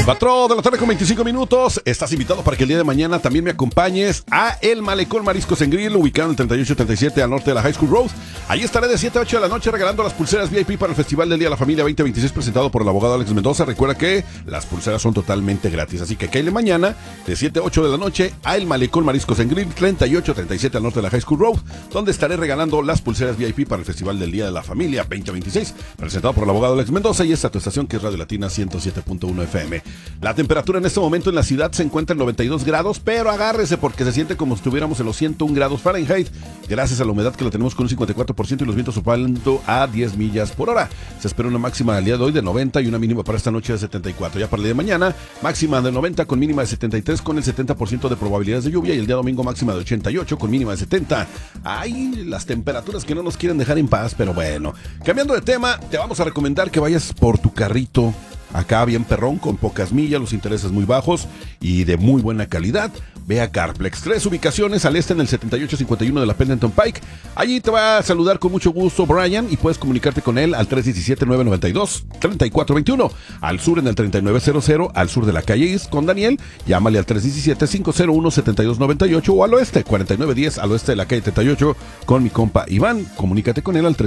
4 de la tarde con 25 minutos. Estás invitado para que el día de mañana también me acompañes a El Malecón Mariscos en Grill, ubicado en el 3837 al norte de la High School Road. Ahí estaré de 7 a 8 de la noche regalando las pulseras VIP para el Festival del Día de la Familia 2026 presentado por el abogado Alex Mendoza. Recuerda que las pulseras son totalmente gratis, así que caile mañana de 7 a 8 de la noche a El Malecón Mariscos en Grill, 3837 al norte de la High School Road, donde estaré regalando las pulseras VIP para el Festival del Día de la Familia 2026 presentado por el abogado Alex Mendoza, y esta tu estación que es Radio Latina 107.1 FM. La temperatura en este momento en la ciudad se encuentra en 92 grados, pero agárrese porque se siente como si estuviéramos en los 101 grados Fahrenheit, gracias a la humedad que la tenemos con un 54% y los vientos soplando a 10 millas por hora. Se espera una máxima al día de hoy de 90 y una mínima para esta noche de 74. Ya para el día de mañana, máxima de 90 con mínima de 73 con el 70% de probabilidades de lluvia, y el día domingo máxima de 88 con mínima de 70. Ay, las temperaturas que no nos quieren dejar en paz, pero bueno. Cambiando de tema, te vamos a recomendar que vayas por tu carrito acá bien perrón, con pocas millas, los intereses muy bajos y de muy buena calidad. Ve a Carplex, 3 ubicaciones: al este en el 7851 de la Pendleton Pike. Allí te va a saludar con mucho gusto Brian y puedes comunicarte con él al 317-992-3421. Al sur en el 3900, al sur de la calle East con Daniel, llámale al 317-501-7298, o al oeste, 4910 al oeste de la calle 38 con mi compa Iván. Comunícate con él al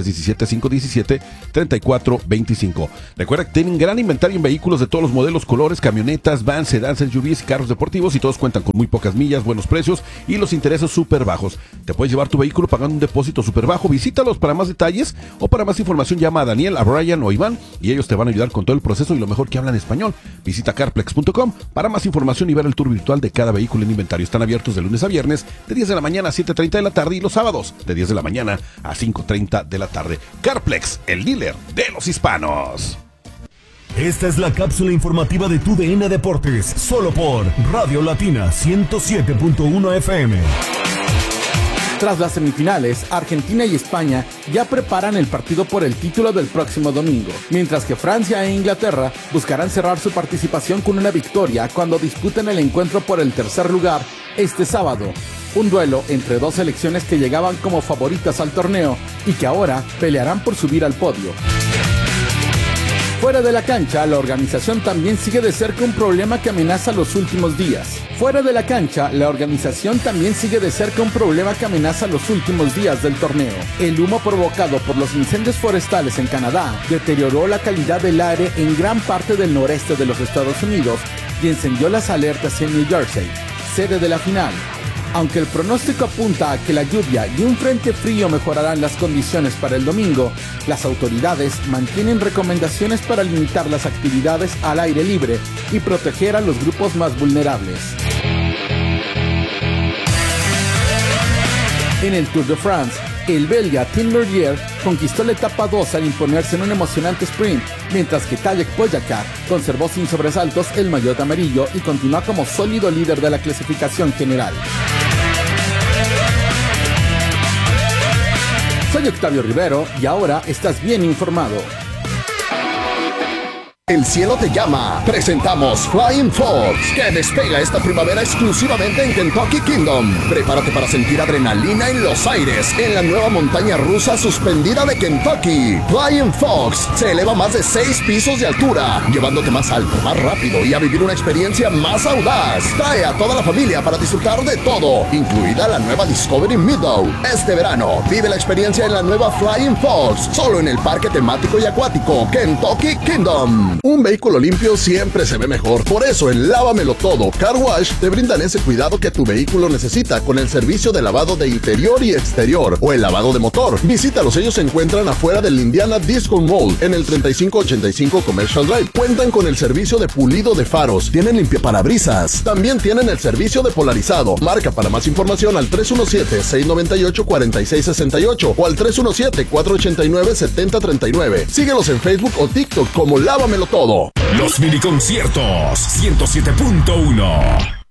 317-517-3425. Recuerda que tienen gran inventario en vehículos de todos los modelos, colores, camionetas, vans, sedans, SUVs y carros deportivos, y todos cuentan con muy pocas millas, buenos precios y los intereses súper bajos. Te puedes llevar tu vehículo pagando un depósito súper bajo. Visítalos para más detalles o para más información. Llama a Daniel, a Brian o Iván y ellos te van a ayudar con todo el proceso, y lo mejor que hablan español. Visita carplex.com para más información y ver el tour virtual de cada vehículo en inventario. Están abiertos de lunes a viernes de 10 de la mañana a 7:30 de la tarde y los sábados de 10 de la mañana a 5:30 de la tarde. Carplex, el dealer de los hispanos. Esta es la cápsula informativa de TUDN Deportes, solo por Radio Latina 107.1 FM. Tras las semifinales, Argentina y España ya preparan el partido por el título del próximo domingo, mientras que Francia e Inglaterra buscarán cerrar su participación con una victoria cuando disputen el encuentro por el tercer lugar este sábado. Un duelo entre dos selecciones que llegaban como favoritas al torneo y que ahora pelearán por subir al podio. Fuera de la cancha, la organización también sigue de cerca un problema que amenaza los últimos días. Del torneo. El humo provocado por los incendios forestales en Canadá deterioró la calidad del aire en gran parte del noreste de los Estados Unidos y encendió las alertas en New Jersey, sede de la final. Aunque el pronóstico apunta a que la lluvia y un frente frío mejorarán las condiciones para el domingo, las autoridades mantienen recomendaciones para limitar las actividades al aire libre y proteger a los grupos más vulnerables. En el Tour de France, el belga Tim Merlier conquistó la etapa 2 al imponerse en un emocionante sprint, mientras que Tadej Pogačar conservó sin sobresaltos el maillot amarillo y continúa como sólido líder de la clasificación general. Soy Octavio Rivero y ahora estás bien informado. El cielo te llama. Presentamos Flying Fox, que despega esta primavera exclusivamente en Kentucky Kingdom. Prepárate para sentir adrenalina en los aires en la nueva montaña rusa suspendida de Kentucky. Flying Fox se eleva más de 6 pisos de altura, llevándote más alto, más rápido y a vivir una experiencia más audaz. Trae a toda la familia para disfrutar de todo, incluida la nueva Discovery Meadow. Este verano, vive la experiencia en la nueva Flying Fox, solo en el parque temático y acuático Kentucky Kingdom. Un vehículo limpio siempre se ve mejor. Por eso en Lávamelo Todo Car Wash te brindan ese cuidado que tu vehículo necesita con el servicio de lavado de interior y exterior o el lavado de motor. Visítalos, ellos se encuentran afuera del Indiana Disco Mall en el 3585 Commercial Drive. Cuentan con el servicio de pulido de faros, tienen limpiaparabrisas, también tienen el servicio de polarizado. Marca para más información al 317-698-4668 o al 317-489-7039. Síguelos en Facebook o TikTok como Lávamelo Todo. Los miniconciertos 107.1.